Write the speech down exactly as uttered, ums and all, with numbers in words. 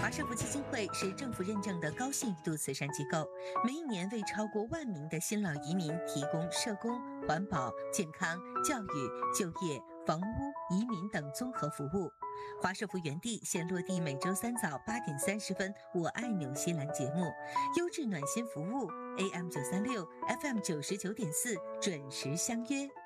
华社福基金会是政府认证的高信誉度慈善机构，每一年为超过万名的新老移民提供社工、环保、健康、教育、就业、房屋、移民等综合服务。华社福园地现落地每周三早八点三十分，我爱纽西兰节目，优质暖心服务 ，A M 九三六 ，F M 九十九点四，准时相约。